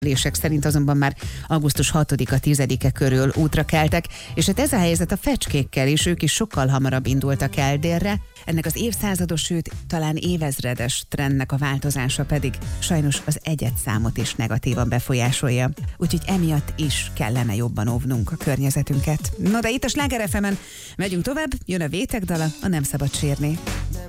Lések szerint azonban már augusztus 6-a 10-e körül útra keltek, és hát ez a helyzet a fecskékkel is, ők is sokkal hamarabb indultak el délre. Ennek az évszázados, sőt talán évezredes trendnek a változása pedig sajnos az egyedszámot is negatívan befolyásolja. Úgyhogy emiatt is kellene jobban óvnunk a környezetünket. No de itt a Sláger FM-en megyünk tovább, jön a Vétek dala, a Nem szabad sírni.